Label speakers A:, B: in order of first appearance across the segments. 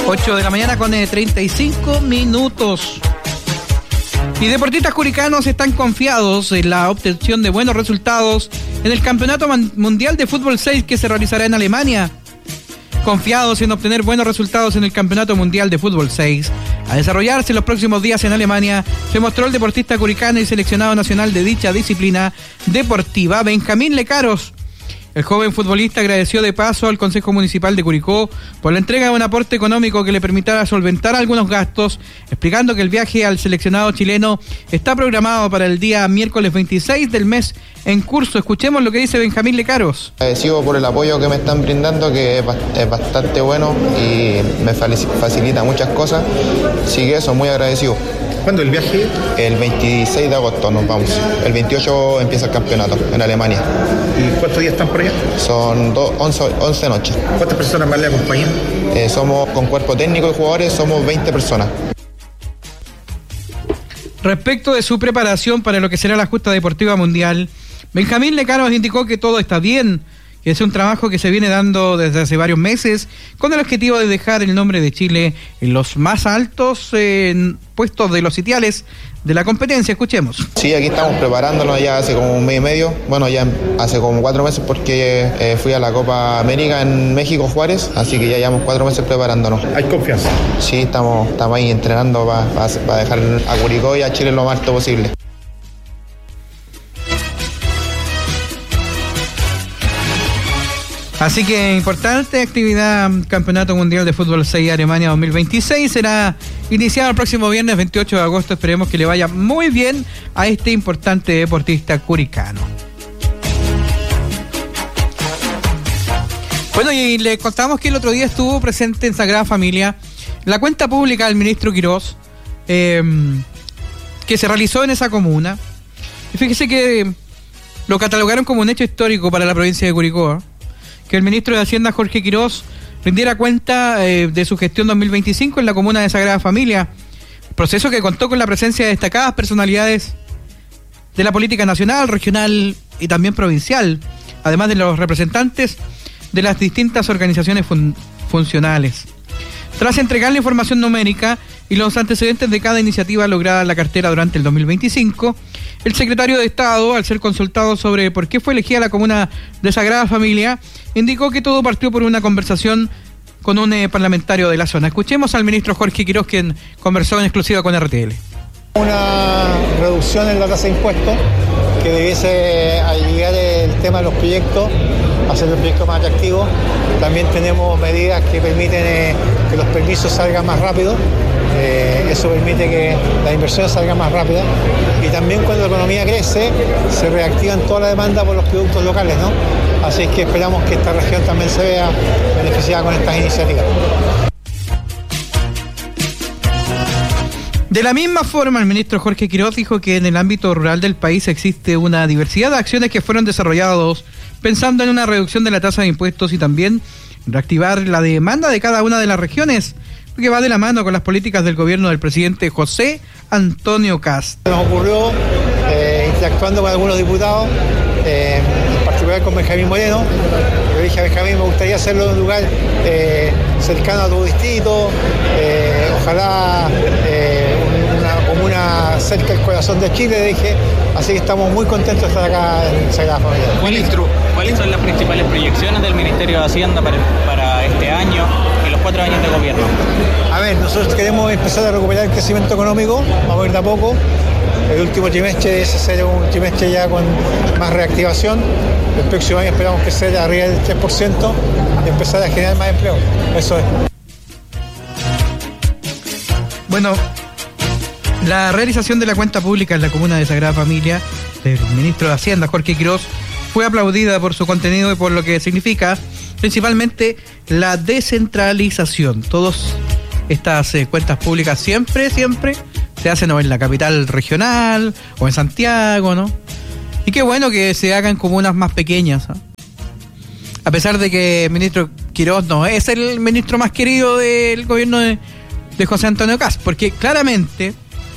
A: 8 de la mañana con 35 minutos. Y deportistas curicanos están confiados en la obtención de buenos resultados en el Campeonato Mundial de Fútbol 6 que se realizará en Alemania. Confiados en obtener buenos resultados en el Campeonato Mundial de Fútbol 6 a desarrollarse en los próximos días en Alemania, se mostró el deportista curicano y seleccionado nacional de dicha disciplina deportiva, Benjamín Lecaros. El joven futbolista agradeció de paso al Consejo Municipal de Curicó por la entrega de un aporte económico que le permitiera solventar algunos gastos, explicando que el viaje al seleccionado chileno está programado para el día miércoles 26 del mes en curso. Escuchemos lo que dice Benjamín Lecaros.
B: Agradecido por el apoyo que me están brindando, que es bastante bueno y me facilita muchas cosas, así que eso, muy agradecido.
C: ¿Cuándo el viaje?
B: El 26 de agosto nos vamos. El 28 empieza el campeonato en Alemania.
C: ¿Y cuántos días están por allá?
B: Son 11 noches.
C: ¿Cuántas personas más le acompañan?
B: Somos, con cuerpo técnico y jugadores, somos 20 personas.
A: Respecto de su preparación para lo que será la justa deportiva mundial, Benjamín Lecaros indicó que todo está bien, que es un trabajo que se viene dando desde hace varios meses con el objetivo de dejar el nombre de Chile en los más altos puestos de los sitiales de la competencia. Escuchemos.
B: Sí, aquí estamos preparándonos ya hace como un mes y medio, bueno, ya hace como 4 meses porque fui a la Copa América en México, Juárez, así que ya llevamos 4 meses preparándonos.
C: ¿Hay confianza?
B: Sí, estamos ahí entrenando para dejar a Curicó y a Chile lo más alto posible.
A: Así que importante actividad, Campeonato Mundial de Fútbol 6 Alemania 2026, será iniciado el próximo viernes 28 de agosto. Esperemos que le vaya muy bien a este importante deportista curicano. Bueno, y le contamos que el otro día estuvo presente en Sagrada Familia la cuenta pública del ministro Quirós, que se realizó en esa comuna. Y fíjese que lo catalogaron como un hecho histórico para la provincia de Curicó, que el ministro de Hacienda, Jorge Quirós, rindiera cuenta de su gestión 2025 en la comuna de Sagrada Familia, proceso que contó con la presencia de destacadas personalidades de la política nacional, regional y también provincial, además de los representantes de las distintas organizaciones funcionales. Tras entregar la información numérica y los antecedentes de cada iniciativa lograda en la cartera durante el 2025, el secretario de Estado, al ser consultado sobre por qué fue elegida la comuna de Sagrada Familia, indicó que todo partió por una conversación con un parlamentario de la zona. Escuchemos al ministro Jorge Quirós, quien conversó en exclusiva con RTL.
D: Una reducción en la tasa de impuestos que debiese aliviar el tema de los proyectos, hacer los proyectos más atractivos. También tenemos medidas que permiten que los permisos salgan más rápido. Eso permite que las inversiones salgan más rápidas. Y también cuando la economía crece, se reactivan toda la demanda por los productos locales, ¿no? Así es que esperamos que esta región también se vea beneficiada con estas iniciativas.
A: De la misma forma, el ministro Jorge Quirós dijo que en el ámbito rural del país existe una diversidad de acciones que fueron desarrolladas pensando en una reducción de la tasa de impuestos y también reactivar la demanda de cada una de las regiones, que va de la mano con las políticas del gobierno del presidente José Antonio Kast.
D: Nos ocurrió interactuando con algunos diputados, en particular con Benjamín Moreno. Yo dije a Benjamín, me gustaría hacerlo en un lugar cercano a tu distrito, ojalá una comuna cerca del corazón de Chile, dije. Así que estamos muy contentos de estar acá en Sagrada Familia.
E: ¿Cuáles son las principales proyecciones del Ministerio de Hacienda para este año y los 4 años de gobierno?
D: A ver, nosotros queremos empezar a recuperar el crecimiento económico, vamos a ir de a poco. El último trimestre es ser un trimestre ya con más reactivación. El próximo año esperamos crecer arriba del 3% y empezar a generar más empleo. Eso es.
A: Bueno, la realización de la cuenta pública en la comuna de Sagrada Familia del ministro de Hacienda, Jorge Quirós, fue aplaudida por su contenido y por lo que significa principalmente la descentralización. Todas estas cuentas públicas siempre se hacen o en la capital regional o en Santiago, ¿no? Y qué bueno que se hagan comunas más pequeñas, ¿no? A pesar de que el ministro Quirós no es el ministro más querido del gobierno de José Antonio Kast, porque claramente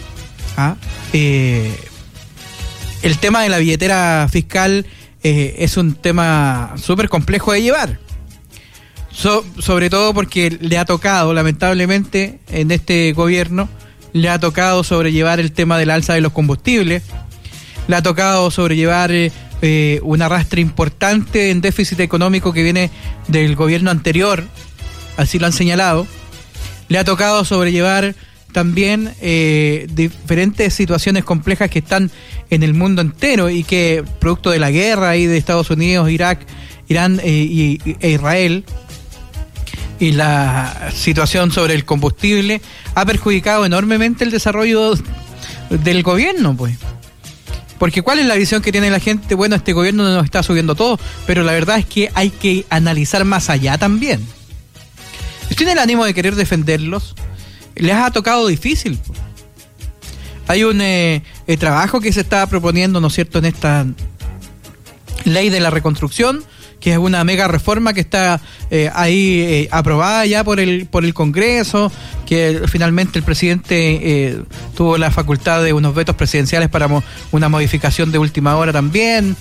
A: el tema de la billetera fiscal es un tema súper complejo de llevar. Sobre todo porque le ha tocado, lamentablemente, en este gobierno, le ha tocado sobrellevar el tema del alza de los combustibles, le ha tocado sobrellevar un arrastre importante en déficit económico que viene del gobierno anterior, así lo han señalado, le ha tocado sobrellevar también diferentes situaciones complejas que están en el mundo entero y que, producto de la guerra ahí de Estados Unidos, Irak, Irán e Israel, y la situación sobre el combustible ha perjudicado enormemente el desarrollo del gobierno, pues. Porque ¿cuál es la visión que tiene la gente? Bueno, este gobierno nos está subiendo todo, pero la verdad es que hay que analizar más allá también. Si tiene el ánimo de querer defenderlos, les ha tocado difícil, pues. Hay un trabajo que se está proponiendo, ¿no es cierto?, en esta ley de la reconstrucción, que es una mega reforma que está ahí aprobada ya por el Congreso, que finalmente el presidente tuvo la facultad de unos vetos presidenciales para una modificación de última hora también.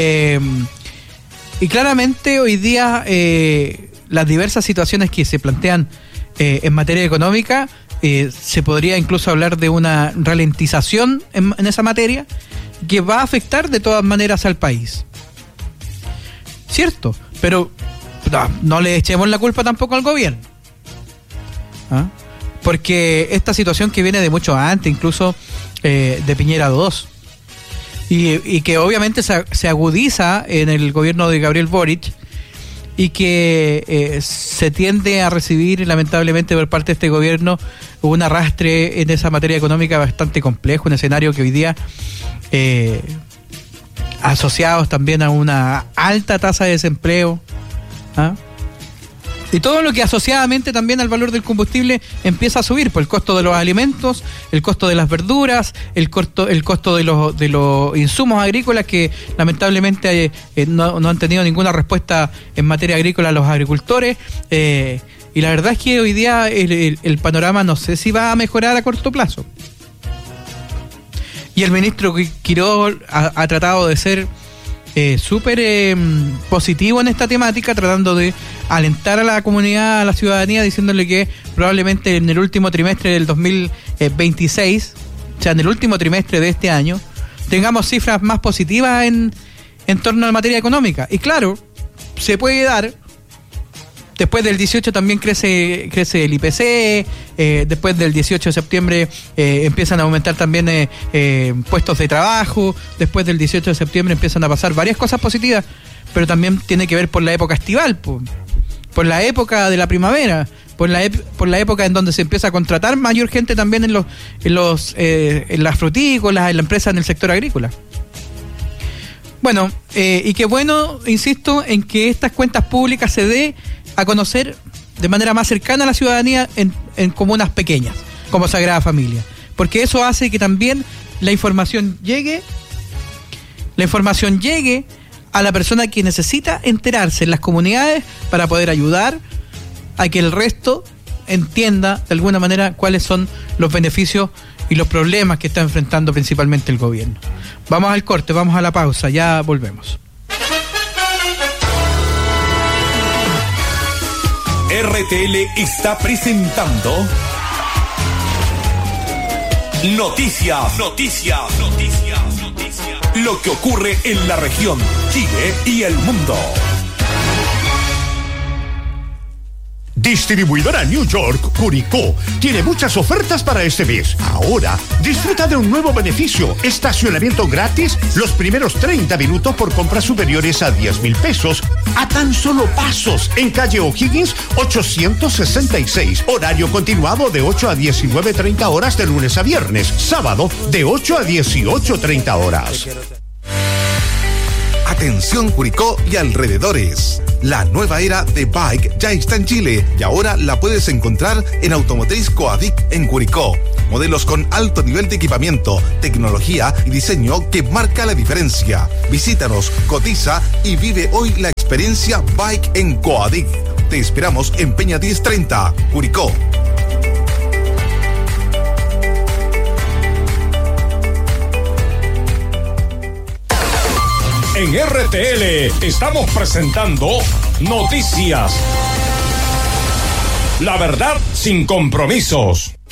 A: Y claramente hoy día las diversas situaciones que se plantean en materia económica, se podría incluso hablar de una ralentización en esa materia que va a afectar de todas maneras al país. Cierto, pero no le echemos la culpa tampoco al gobierno, ¿ah? Porque esta situación que viene de mucho antes, incluso de Piñera II, y que obviamente se agudiza en el gobierno de Gabriel Boric, y que se tiende a recibir lamentablemente por parte de este gobierno un arrastre en esa materia económica bastante complejo, un escenario que hoy día asociados también a una alta tasa de desempleo, ¿ah? Y todo lo que asociadamente también al valor del combustible empieza a subir, por el costo de los alimentos, el costo de las verduras, el costo de los insumos agrícolas que lamentablemente no han tenido ninguna respuesta en materia agrícola a los agricultores, y la verdad es que hoy día el panorama no sé si va a mejorar a corto plazo. Y el ministro Quirós ha tratado de ser súper positivo en esta temática, tratando de alentar a la comunidad, a la ciudadanía, diciéndole que probablemente en el último trimestre del 2026, o sea, en el último trimestre de este año, tengamos cifras más positivas en torno a la materia económica. Y claro, se puede dar. Después del 18 también crece el IPC, después del 18 de septiembre empiezan a aumentar también puestos de trabajo, después del 18 de septiembre empiezan a pasar varias cosas positivas, pero también tiene que ver por la época estival, por la época de la primavera, por la época en donde se empieza a contratar mayor gente también en las frutícolas, en la empresa, en el sector agrícola. Bueno, y qué bueno, insisto, en que estas cuentas públicas se dé a conocer de manera más cercana a la ciudadanía en comunas pequeñas, como Sagrada Familia, porque eso hace que también la información llegue a la persona que necesita enterarse en las comunidades para poder ayudar a que el resto entienda de alguna manera cuáles son los beneficios y los problemas que está enfrentando principalmente el gobierno. Vamos al corte, vamos a la pausa, ya volvemos.
F: RTL está presentando Noticias. Lo que ocurre en la región, Chile y el mundo. Distribuidora New York Curicó tiene muchas ofertas para este mes. Ahora, disfruta de un nuevo beneficio: estacionamiento gratis los primeros 30 minutos por compras superiores a 10,000 pesos, a tan solo pasos, en calle O'Higgins 866. Horario continuado de 8 a 19:30 horas de lunes a viernes. Sábado de 8 a 18:30 horas. Atención Curicó y alrededores. La nueva era de Bike ya está en Chile y ahora la puedes encontrar en Automotriz Coadic en Curicó. Modelos con alto nivel de equipamiento, tecnología y diseño que marca la diferencia. Visítanos, cotiza y vive hoy la experiencia Bike en Coadic. Te esperamos en Peña 1030, Curicó. En RTL estamos presentando Noticias.
G: La verdad sin compromisos.